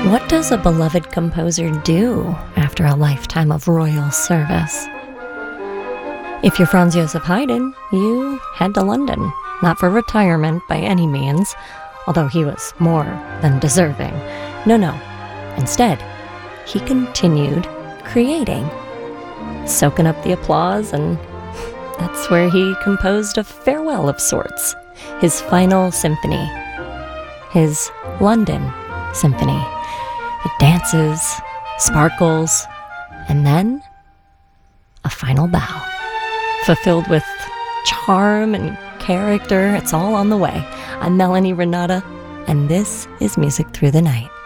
What does a beloved composer do after a lifetime of royal service? If you're Franz Joseph Haydn, you head to London, not for retirement by any means, although he was more than deserving. No. Instead, he continued creating, soaking up the applause, and that's where he composed a farewell of sorts, his final symphony, his London Symphony. It dances, sparkles, and then a final bow. Fulfilled with charm and character, it's all on the way. I'm Melanie Renata, and this is Music Through the Night.